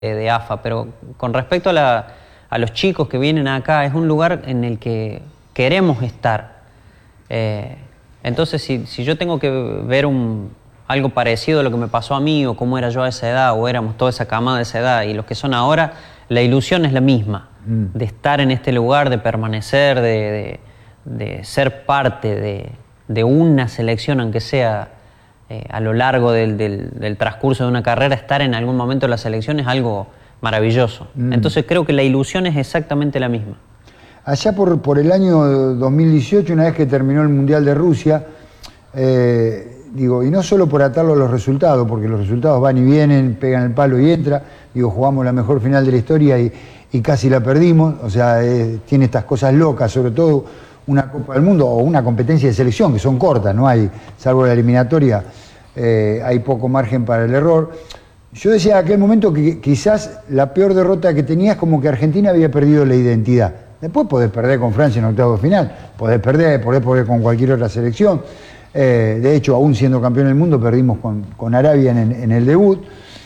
de AFA, pero con respecto a los chicos que vienen acá, es un lugar en el que queremos estar. Entonces, si yo tengo que ver algo parecido a lo que me pasó a mí, o cómo era yo a esa edad, o éramos toda esa camada de esa edad, y los que son ahora, la ilusión es la misma, de estar en este lugar, de permanecer, de ser parte de una selección, aunque sea a lo largo del transcurso de una carrera. Estar en algún momento en la selección es algo maravilloso. Entonces creo que la ilusión es exactamente la misma. Allá por el año 2018, una vez que terminó el Mundial de Rusia, y no solo por atarlo a los resultados, porque los resultados van y vienen, pegan el palo y entra, jugamos la mejor final de la historia y casi la perdimos, o sea, tiene estas cosas locas, sobre todo una Copa del Mundo o una competencia de selección, que son cortas, no hay, salvo la eliminatoria, hay poco margen para el error. Yo decía en aquel momento que quizás la peor derrota que tenía es como que Argentina había perdido la identidad. Después podés perder con Francia en octavos de final, podés perder con cualquier otra selección. De hecho, aún siendo campeón del mundo, perdimos con Arabia en el debut.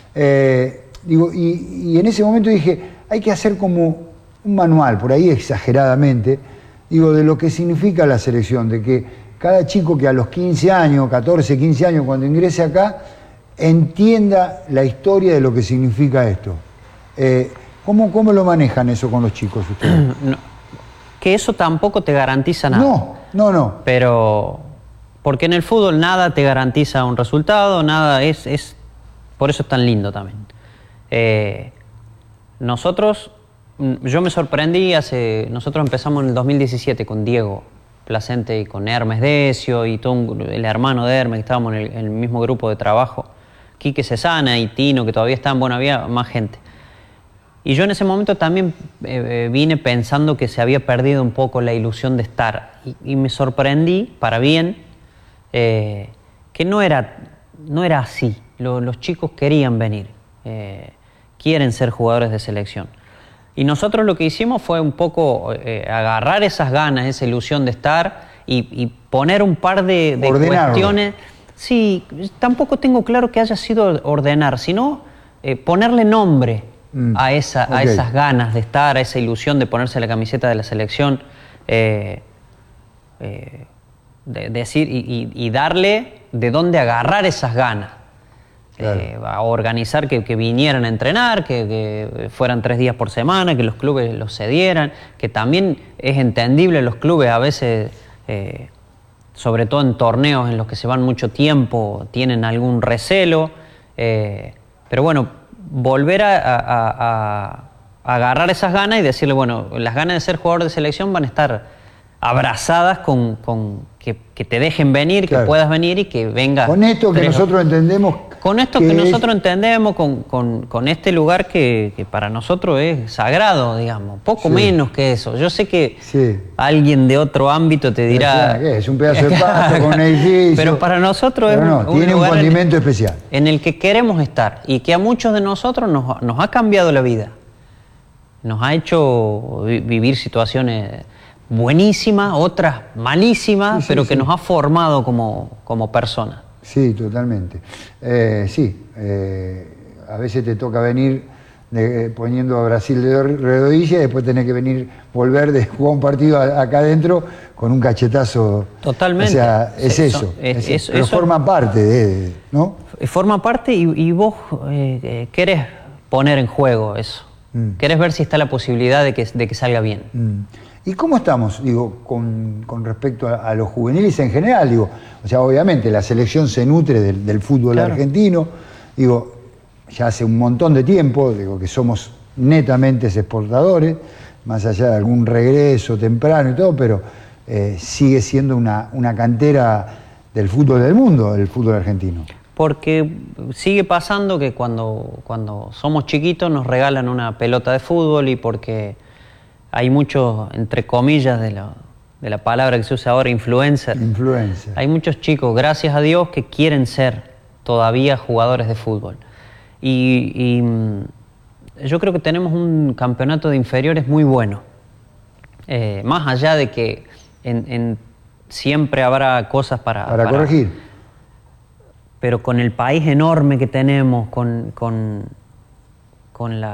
Y en ese momento dije, hay que hacer como un manual, por ahí exageradamente, de lo que significa la selección, de que cada chico que a los 15 años, 14, 15 años, cuando ingrese acá, entienda la historia de lo que significa esto. ¿Cómo lo manejan eso con los chicos ustedes? No, que eso tampoco te garantiza nada. No. Pero, porque en el fútbol nada te garantiza un resultado, nada por eso es tan lindo también. Yo me sorprendí, nosotros empezamos en el 2017 con Diego Placente y con Hermes Decio y todo el hermano de Hermes, que estábamos en el mismo grupo de trabajo, Quique Cesana y Tino, que todavía estaban, había más gente. Y yo en ese momento también vine pensando que se había perdido un poco la ilusión de estar. Y me sorprendí, para bien, que no era así. Los chicos querían venir, quieren ser jugadores de selección. Y nosotros lo que hicimos fue un poco agarrar esas ganas, esa ilusión de estar y poner un par de cuestiones. Sí, tampoco tengo claro que haya sido ordenar, sino ponerle nombre a esas ganas de estar, a esa ilusión de ponerse la camiseta de la selección, decir y darle de dónde agarrar esas ganas. Claro. A organizar que vinieran a entrenar, que fueran 3 días por semana, que los clubes los cedieran, que también es entendible, los clubes a veces, sobre todo en torneos en los que se van mucho tiempo, tienen algún recelo, pero bueno, volver a agarrar esas ganas y decirle, las ganas de ser jugador de selección van a estar abrazadas con que te dejen venir, claro, que puedas venir y que vengas. Con esto que nosotros entendemos. Con esto que nosotros entendemos, con este lugar que para nosotros es sagrado, digamos, poco menos que eso. Yo sé que alguien de otro ámbito te dirá... Es un pedazo de pasto con un edificio. Pero para nosotros tiene un condimento especial. En el que queremos estar y que a muchos de nosotros nos ha cambiado la vida. Nos ha hecho vivir situaciones buenísimas, otras malísimas, pero que nos ha formado como personas. Sí, totalmente. A veces te toca venir poniendo a Brasil de rodillas y después tenés que volver de jugar un partido acá adentro con un cachetazo. Totalmente. O sea, pero forma parte ¿no? Forma parte y vos querés poner en juego eso. Querés ver si está la posibilidad de que salga bien. ¿Y cómo estamos, con respecto a los juveniles en general? O sea, obviamente la selección se nutre del fútbol argentino. Ya hace un montón de tiempo, que somos netamente exportadores, más allá de algún regreso temprano y todo, pero sigue siendo una cantera del fútbol del mundo, el fútbol argentino. Porque sigue pasando que cuando somos chiquitos nos regalan una pelota de fútbol y porque... Hay muchos, entre comillas, de la palabra que se usa ahora, influencer. Hay muchos chicos, gracias a Dios, que quieren ser todavía jugadores de fútbol. Y yo creo que tenemos un campeonato de inferiores muy bueno. Más allá de que siempre habrá cosas para corregir. Pero con el país enorme que tenemos, con con la